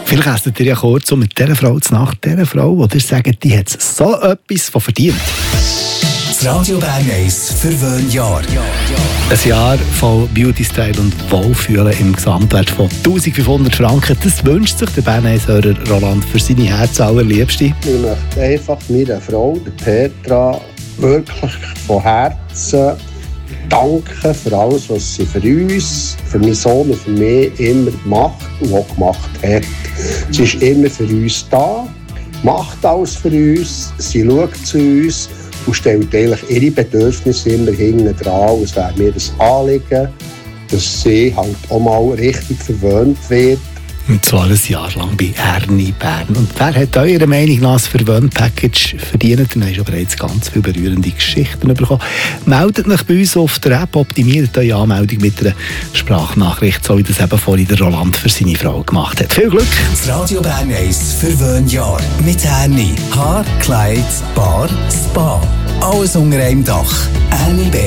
Vielleicht esst ihr ja kurz mit dieser Frau zu Nacht, dieser Frau, die ihr sagt, die hat so etwas von verdient. Das Radio Bern 1 Verwöhnjahr. Ein Jahr von Beauty-Style und Wohlfühlen im Gesamtwert von 1500 Franken. Das wünscht sich der Bern 1-Hörer Roland für seine Herzallerliebste. Ich möchte einfach meiner Frau, der Petra, wirklich von Herzen danken für alles, was sie für uns, für meinen Sohn und für mich immer macht und auch gemacht hat. Sie ist immer für uns da, macht alles für uns, sie schaut zu uns und stellt eigentlich ihre Bedürfnisse immer hinten dran. Es wäre mir ein Anliegen, dass sie halt auch mal richtig verwöhnt wird. Und zwar ein Jahr lang bei Ernie Bern. Und wer hat eurer Meinung nach das Verwöhnt-Package verdient? Wir haben schon bereits ganz viele berührende Geschichten bekommen. Meldet euch bei uns auf der App, optimiert eure Anmeldung mit einer Sprachnachricht, so wie das eben vorhin der Roland für seine Frau gemacht hat. Viel Glück! Das Radio Bern 1 Verwöhnjahr. Mit Ernie. Haar, Kleid, Bar, Spa. Alles unter einem Dach. Ernie Bern.